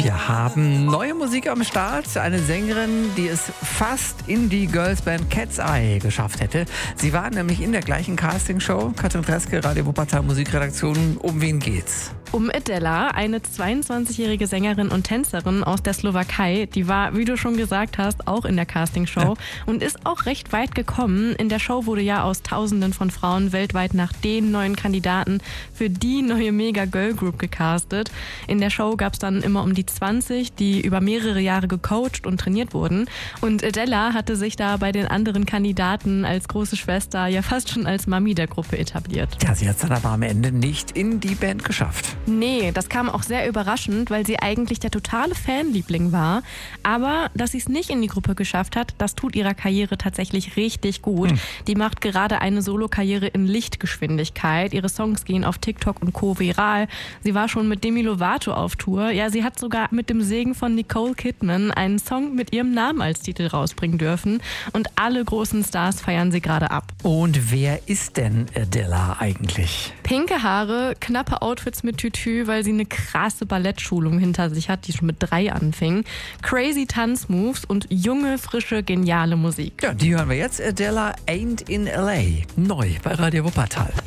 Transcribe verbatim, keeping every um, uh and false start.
Wir haben neue Musik am Start. Eine Sängerin, die es fast in die Girlsband Cat's Eye geschafft hätte. Sie war nämlich in der gleichen Castingshow. Katrin Treske, Radio Wuppertal Musikredaktion. Um wen geht's? Um Adela, eine zweiundzwanzigjährige Sängerin und Tänzerin aus der Slowakei. Die war, wie du schon gesagt hast, auch in der Castingshow ja. und ist auch recht weit gekommen. In der Show wurde ja aus Tausenden von Frauen weltweit nach den neuen Kandidaten für die neue Mega-Girl-Group gecastet. In der Show gab es dann immer um die zwanzig, die über mehrere Jahre gecoacht und trainiert wurden. Und Adela hatte sich da bei den anderen Kandidaten als große Schwester, ja fast schon als Mami der Gruppe etabliert. Ja, sie hat es dann aber am Ende nicht in die Band geschafft. Nee, das kam auch sehr überraschend, weil sie eigentlich der totale Fanliebling war. Aber dass sie es nicht in die Gruppe geschafft hat, das tut ihrer Karriere tatsächlich richtig gut. Hm. Die macht gerade eine Solokarriere in Lichtgeschwindigkeit. Ihre Songs gehen auf TikTok und Co. viral. Sie war schon mit Demi Lovato auf Tour. Ja, sie hat sogar mit dem Segen von Nicole Kidman einen Song mit ihrem Namen als Titel rausbringen dürfen. Und alle großen Stars feiern sie gerade ab. Und wer ist denn Adela eigentlich? Pinke Haare, knappe Outfits mit Tütü, weil sie eine krasse Ballettschulung hinter sich hat, die schon mit drei anfing. Crazy Tanzmoves und junge, frische, geniale Musik. Ja, die hören wir jetzt. Adela Ain't in L A. Neu bei Radio Wuppertal.